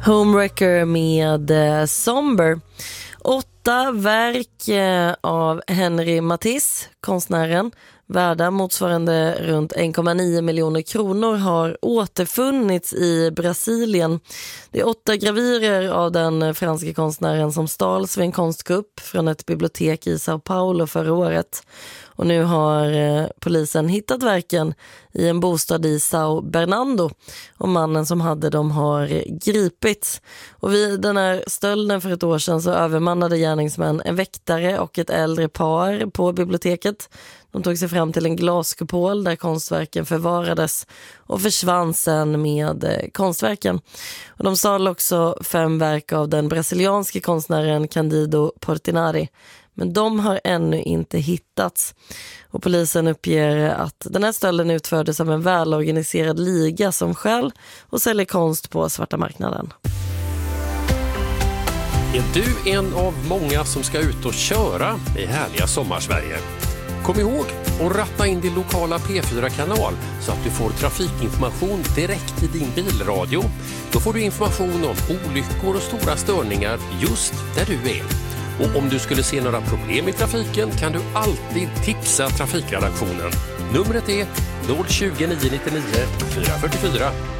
Homewrecker med Somber. 8 verk av Henri Matisse, konstnären, värda motsvarande runt 1,9 miljoner kronor, har återfunnits i Brasilien. Det är 8 gravyrer av den franska konstnären som stals vid en konstkupp från ett bibliotek i Sao Paulo förra året. Och nu har polisen hittat verken i en bostad i São Bernardo, och mannen som hade dem har gripits. Och vid den här stölden för ett år sedan så övermannade gärningsmän en väktare och ett äldre par på biblioteket. De tog sig fram till en glaskupol där konstverken förvarades och försvann sen med konstverken. Och de stal också 5 verk av den brasilianske konstnären Candido Portinari. Men de har ännu inte hittats. Och polisen uppger att den här stölden utfördes av en välorganiserad liga som stjäl och säljer konst på svarta marknaden. Är du en av många som ska ut och köra i härliga Sommarsverige? Kom ihåg att ratta in din lokala P4-kanal så att du får trafikinformation direkt i din bilradio. Då får du information om olyckor och stora störningar just där du är. Och om du skulle se några problem i trafiken kan du alltid tipsa trafikredaktionen. Numret är 020 999 444.